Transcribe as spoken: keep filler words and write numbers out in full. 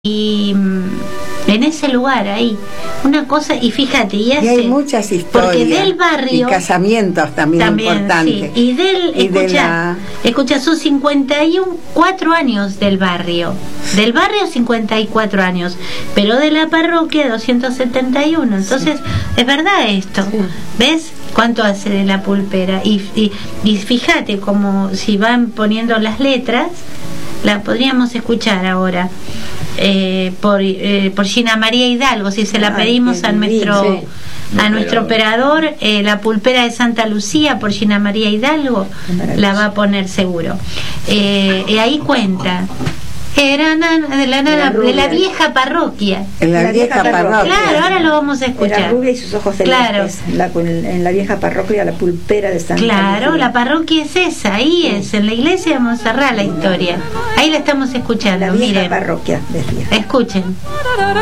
Y en ese lugar ahí una cosa, y fíjate, y, hace, y hay muchas historias, porque del barrio y casamientos también, también importantes, sí. Y del y escucha, de la... escucha sus cincuenta y cuatro años del barrio del barrio cincuenta y cuatro años, pero de la parroquia doscientos setenta y uno. Entonces sí. Es verdad esto, sí. ¿Ves cuánto hace de la pulpera? Y, y, y fíjate como si van poniendo las letras, la podríamos escuchar ahora. Eh, por eh, por Gina María Hidalgo, si se la pedimos a nuestro sí. a nuestro operador, eh, la pulpera de Santa Lucía por Gina María Hidalgo la va a poner seguro. Eh, y ahí cuenta era nana, de, la, nana, de la vieja parroquia. En la, la vieja, vieja parroquia. Claro, ahora lo vamos a escuchar. Era rubia y sus ojos celestes. Claro. La, en la vieja parroquia, la pulpera de Santa Claro, Lucía. La parroquia es esa, ahí sí. Es, en la iglesia de Montserrat la historia. Ahí la estamos escuchando. La vieja miren. Parroquia, decía. Escuchen.